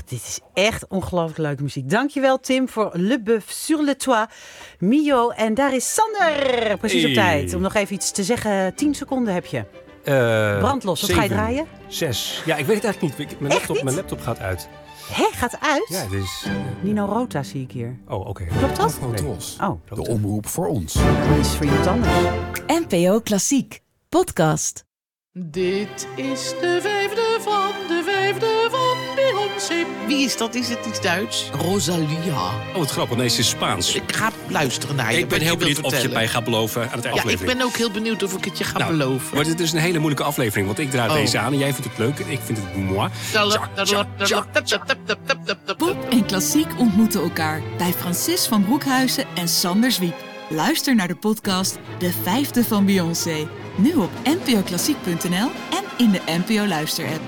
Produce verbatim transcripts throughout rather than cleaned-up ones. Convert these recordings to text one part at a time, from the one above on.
dit is echt ongelooflijk leuke muziek. Dankjewel Tim voor Le Boeuf sur le Toit. Mio en daar is Sander. Precies hey. op tijd. Om nog even iets te zeggen. Tien seconden heb je. Uh, Brandlos, wat ga je draaien? Zes. Ja, ik weet het eigenlijk niet. Mijn laptop, mijn laptop gaat uit. Hé, gaat uit? Ja, het is... Uh... Nino Rota zie ik hier. Oh, oké. Okay. Klopt dat? Nee. Oh. De omroep voor ons. Dat is voor iemand anders. N P O Klassiek. Podcast. Dit is de vijfde van de vijfde van Beyoncé. Wie is dat? Is het iets Duits? Rosalia. Oh, wat grappig. Nee, ze is Spaans. Ik ga luisteren naar je. Ik ben heel benieuwd of je mij gaat beloven aan het ja, aflevering. Ja, ik ben ook heel benieuwd of ik het je ga nou, beloven. Maar dit is een hele moeilijke aflevering, want ik draai oh. deze aan en jij vindt het leuk en ik vind het moi. Pop en klassiek ontmoeten elkaar bij Francis van Broekhuizen en Sander Zwiep. Luister naar de podcast De Vijfde van Beyoncé. Nu op n p o klassiek punt n l en in de N P O Luister-app.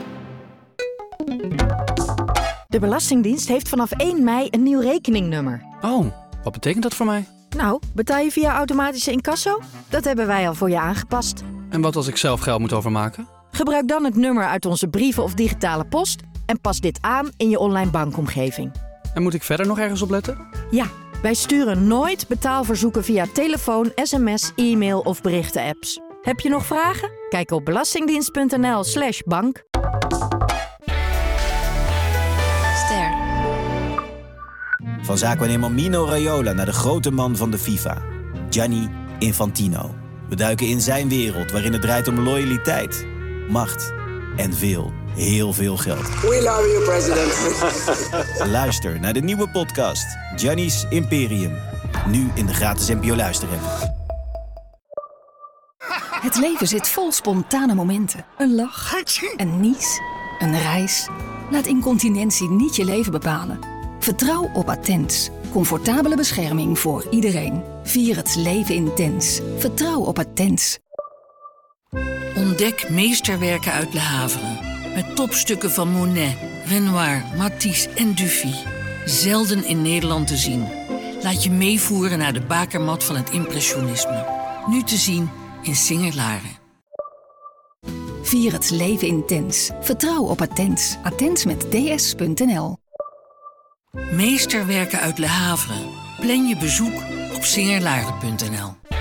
De Belastingdienst heeft vanaf één mei een nieuw rekeningnummer. Oh, wat betekent dat voor mij? Nou, betaal je via automatische incasso? Dat hebben wij al voor je aangepast. En wat als ik zelf geld moet overmaken? Gebruik dan het nummer uit onze brieven of digitale post en pas dit aan in je online bankomgeving. En moet ik verder nog ergens op letten? Ja, wij sturen nooit betaalverzoeken via telefoon, sms, e-mail of berichten-apps. Heb je nog vragen? Kijk op belastingdienst punt n l slash bank. Ster. Van zaakwaarnemer Mino Raiola naar de grote man van de FIFA, Gianni Infantino. We duiken in zijn wereld waarin het draait om loyaliteit, macht en veel, heel veel geld. We love you, president. Luister naar de nieuwe podcast Gianni's Imperium. Nu in de gratis N P O Luister-app. Het leven zit vol spontane momenten. Een lach, een nies, een reis. Laat incontinentie niet je leven bepalen. Vertrouw op Attens. Comfortabele bescherming voor iedereen. Vier het leven intens. Vertrouw op Attens. Ontdek meesterwerken uit Le Havre. Met topstukken van Monet, Renoir, Matisse en Dufy. Zelden in Nederland te zien. Laat je meevoeren naar de bakermat van het impressionisme. Nu te zien in Singer-Laren. Vier het leven intens. Vertrouw op Attens. Attens met d s punt n l. Meesterwerken uit Le Havre. Plan je bezoek op Singer Laren punt n l.